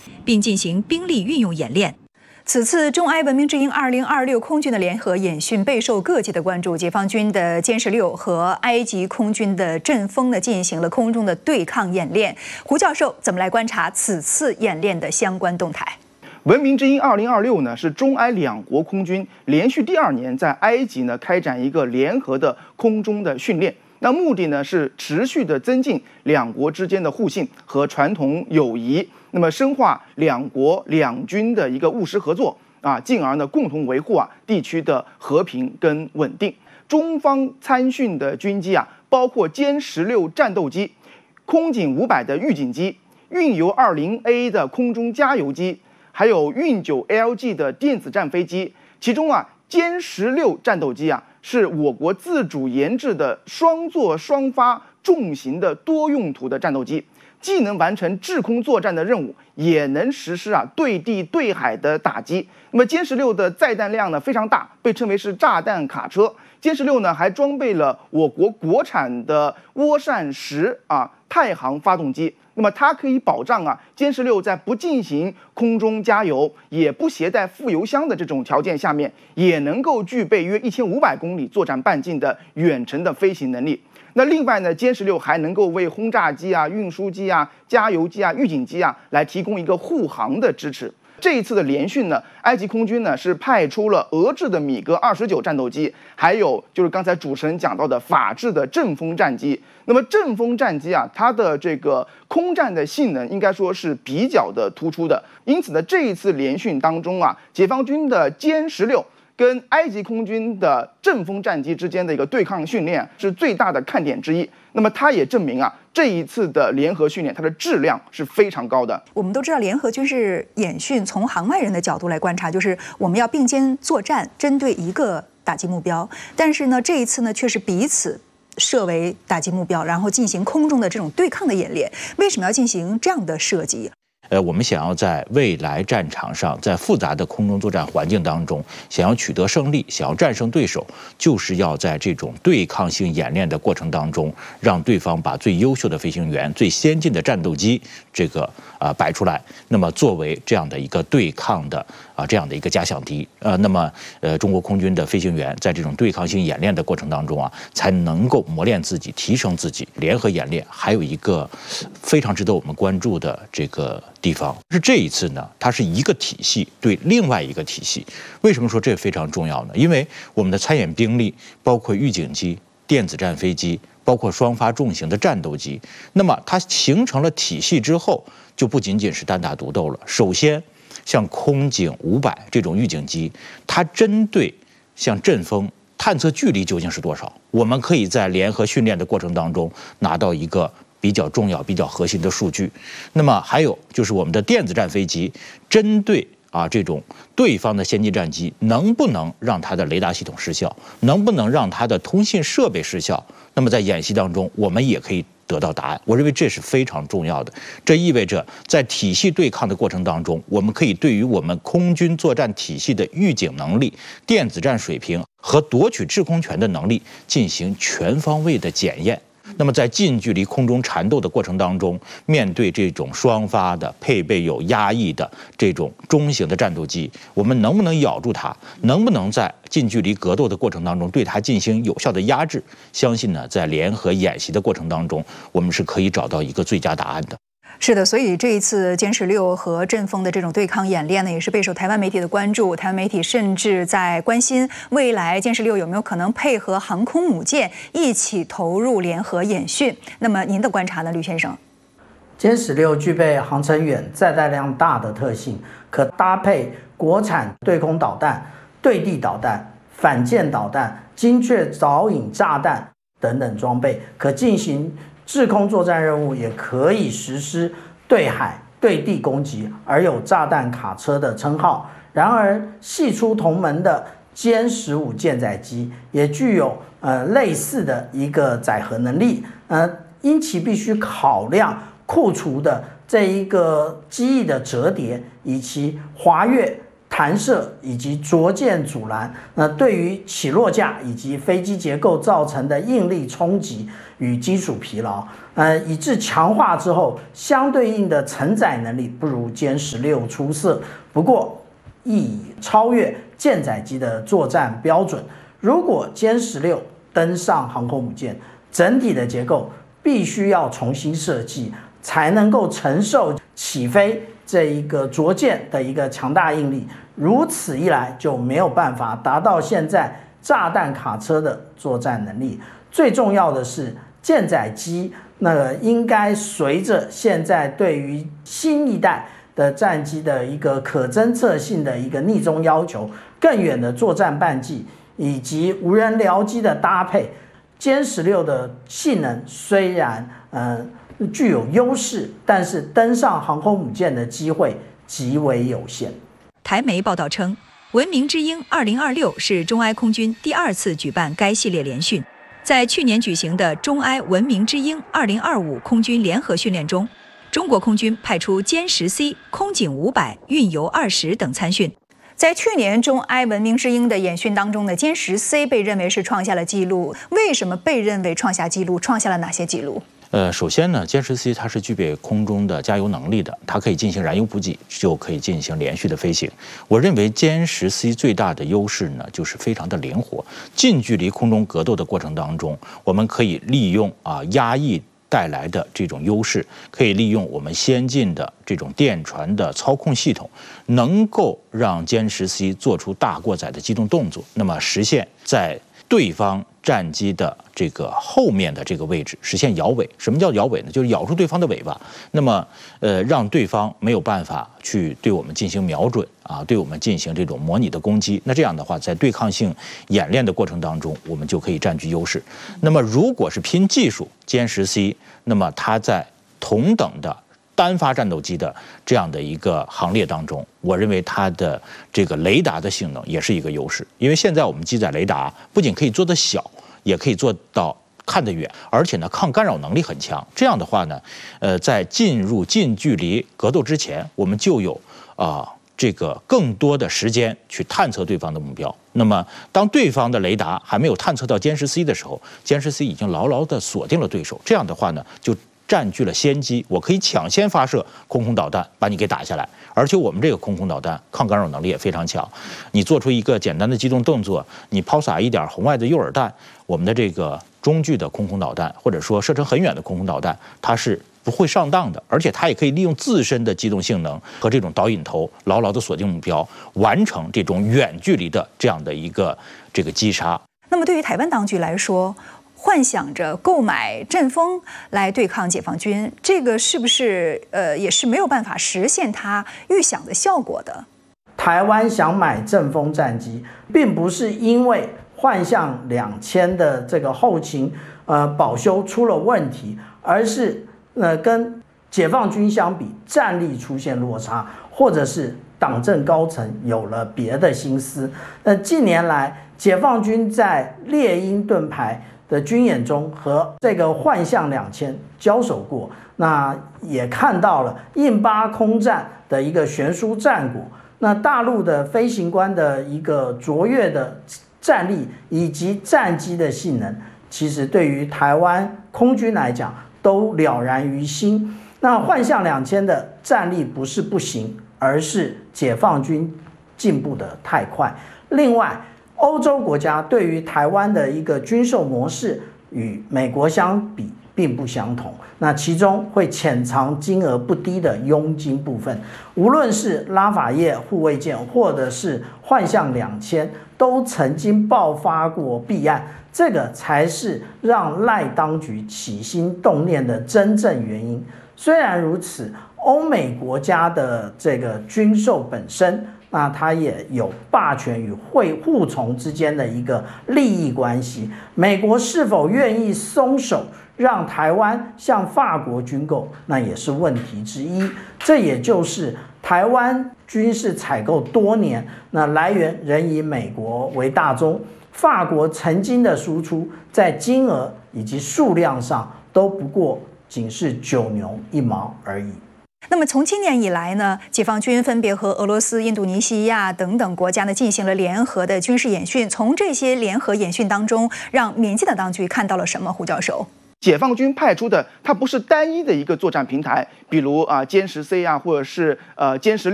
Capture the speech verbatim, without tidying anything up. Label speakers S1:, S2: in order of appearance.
S1: 并进行兵力运用演练。此次中埃文明之鹰二零二六空军的联合演训备受各界的关注，解放军的歼十六和埃及空军的阵风呢进行了空中的对抗演练。胡教授怎么来观察此次演练的相关动态？
S2: 文明之鹰二零二六呢是中埃两国空军连续第二年在埃及呢开展一个联合的空中的训练。那目的呢是持续的增进两国之间的互信和传统友谊，那么深化两国两军的一个务实合作啊，进而呢共同维护啊地区的和平跟稳定。中方参训的军机啊，包括歼十六战斗机、空警五百的预警机、运油二零 A 的空中加油机，还有运九 L G 的电子战飞机。其中啊，歼十六战斗机啊，是我国自主研制的双座双发重型的多用途的战斗机，既能完成制空作战的任务，也能实施啊对地对海的打击。那么歼十六的载弹量呢非常大，被称为是炸弹卡车。歼十六呢还装备了我国国产的涡扇十啊太行发动机。那么它可以保障啊歼十六在不进行空中加油，也不携带副油箱的这种条件下面，也能够具备约一千五百公里作战半径的远程的飞行能力。那另外呢，歼十六还能够为轰炸机啊、运输机啊、加油机啊、预警机啊来提供一个护航的支持。这一次的联训呢，埃及空军呢是派出了俄制的米格二十九战斗机，还有就是刚才主持人讲到的法制的阵风战机。那么阵风战机啊，它的这个空战的性能应该说是比较的突出的。因此呢，这一次联训当中啊，解放军的歼十六跟埃及空军的阵风战机之间的一个对抗训练是最大的看点之一。那么它也证明啊，这一次的联合训练它的质量是非常高的。
S1: 我们都知道，联合军事演训从行外人的角度来观察，就是我们要并肩作战，针对一个打击目标。但是呢，这一次呢，却是彼此设为打击目标，然后进行空中的这种对抗的演练。为什么要进行这样的设计？
S3: 呃，我们想要在未来战场上，在复杂的空中作战环境当中，想要取得胜利，想要战胜对手，就是要在这种对抗性演练的过程当中，让对方把最优秀的飞行员、最先进的战斗机这个啊、呃、摆出来，那么作为这样的一个对抗的啊、呃、这样的一个假想敌。呃，那么呃，中国空军的飞行员在这种对抗性演练的过程当中啊，才能够磨练自己、提升自己。联合演练还有一个非常值得我们关注的这个地方是这一次呢，它是一个体系对另外一个体系。为什么说这非常重要呢？因为我们的参演兵力包括预警机、电子战飞机，包括双发重型的战斗机，那么它形成了体系之后，就不仅仅是单打独斗了。首先，像空警五百这种预警机，它针对像阵风探测距离究竟是多少，我们可以在联合训练的过程当中拿到一个比较重要、比较核心的数据。那么还有就是我们的电子战飞机，针对啊这种对方的先进战机，能不能让它的雷达系统失效，能不能让它的通信设备失效？那么在演习当中，我们也可以得到答案。我认为这是非常重要的。这意味着在体系对抗的过程当中，我们可以对于我们空军作战体系的预警能力、电子战水平和夺取制空权的能力进行全方位的检验。那么在近距离空中缠斗的过程当中，面对这种双发的、配备有压翼的这种中型的战斗机，我们能不能咬住它？能不能在近距离格斗的过程当中对它进行有效的压制？相信呢，在联合演习的过程当中，我们是可以找到一个最佳答案的。
S1: 是的，所以这一次歼十六和阵风的这种对抗演练呢，也是备受台湾媒体的关注。台湾媒体甚至在关心未来歼十六有没有可能配合航空母舰一起投入联合演训。那么您的观察呢，吕先生？
S4: 歼十六具备航程远、载弹量大的特性，可搭配国产对空导弹、对地导弹、反舰导弹、精确导引炸弹等等装备，可进行制空作战任务，也可以实施对海、对地攻击，而有炸弹卡车的称号。然而，系出同门的歼十五舰载机也具有呃类似的一个载荷能力，呃，因其必须考量库除的这一个机翼的折叠以及滑跃、 弹射以及着舰阻拦，那对于起落架以及飞机结构造成的应力冲击与基础疲劳，呃，以致强化之后，相对应的承载能力不如歼十六出色。不过，亦已超越舰载机的作战标准。如果歼十六登上航空母舰，整体的结构必须要重新设计，才能够承受起飞这一个着舰的一个强大应力，如此一来就没有办法达到现在炸弹卡车的作战能力。最重要的是，舰载机那个应该随着现在对于新一代的战机的一个可侦测性的一个逆中要求，更远的作战半径以及无人僚机的搭配，歼十六的性能虽然呃。具有优势，但是登上航空母舰的机会极为有限。
S1: 台媒报道称，文明之鹰二零二六是中埃空军第二次举办该系列联训。在去年举行的中埃文明之鹰二零二五空军联合训练中，中国空军派出歼十 C、空警五百、运油二十等参训。在去年中埃文明之鹰的演训当中呢，歼十 C 被认为是创下了纪录。为什么被认为创下纪录？创下了哪些纪录？
S3: 呃，首先呢，歼十 C 它是具备空中的加油能力的，它可以进行燃油补给，就可以进行连续的飞行。我认为歼十 C 最大的优势呢，就是非常的灵活。近距离空中格斗的过程当中，我们可以利用啊压抑带来的这种优势，可以利用我们先进的这种电传的操控系统，能够让歼十 C 做出大过载的机动动作，那么实现在对方战机的这个后面的这个位置实现摇尾。什么叫摇尾呢？就是咬住对方的尾巴，那么呃让对方没有办法去对我们进行瞄准啊，对我们进行这种模拟的攻击。那这样的话，在对抗性演练的过程当中，我们就可以占据优势。那么如果是拼技术，歼十 C， 那么它在同等的单发战斗机的这样的一个行列当中，我认为它的这个雷达的性能也是一个优势。因为现在我们机载雷达不仅可以做得小，也可以做到看得远，而且呢抗干扰能力很强。这样的话呢，呃，在进入近距离格斗之前，我们就有啊、呃、这个更多的时间去探测对方的目标。那么当对方的雷达还没有探测到歼十 C 的时候，歼十 C 已经牢牢地锁定了对手。这样的话呢，就占据了先机，我可以抢先发射空空导弹把你给打下来。而且我们这个空空导弹抗干扰能力也非常强，你做出一个简单的机动动作，你抛洒一点红外的诱饵弹，我们的这个中距的空空导弹，或者说射程很远的空空导弹，它是不会上当的，而且它也可以利用自身的机动性能和这种导引头牢牢地锁定目标，完成这种远距离的这样的一个这个击杀。
S1: 那么对于台湾当局来说，幻想着购买阵风来对抗解放军，这个是不是呃也是没有办法实现他预想的效果的？
S4: 台湾想买阵风战机，并不是因为幻象两千的这个后勤呃保修出了问题，而是呃跟解放军相比战力出现落差，或者是党政高层有了别的心思。那近年来，解放军在猎鹰盾牌的军演中和这个幻象两千交手过，那也看到了印巴空战的一个悬殊战果。那大陆的飞行官的一个卓越的战力以及战机的性能，其实对于台湾空军来讲都了然于心。那幻象两千的战力不是不行，而是解放军进步的太快。另外，欧洲国家对于台湾的一个军售模式与美国相比并不相同，那其中会潜藏金额不低的佣金部分。无论是拉法叶护卫舰或者是幻象两千，都曾经爆发过弊案，这个才是让赖当局起心动念的真正原因。虽然如此，欧美国家的这个军售本身，那它也有霸权与会护从之间的一个利益关系。美国是否愿意松手让台湾向法国军购，那也是问题之一。这也就是台湾军事采购多年，那来源仍以美国为大宗，法国曾经的输出在金额以及数量上都不过仅是九牛一毛而已。
S1: 那么从今年以来呢，解放军分别和俄罗斯、印度尼西亚等等国家呢进行了联合的军事演训。从这些联合演训当中，让缅甸的当局看到了什么？胡教授？
S2: 解放军派出的，它不是单一的一个作战平台，比如啊歼十 C 啊，或者是呃歼十六。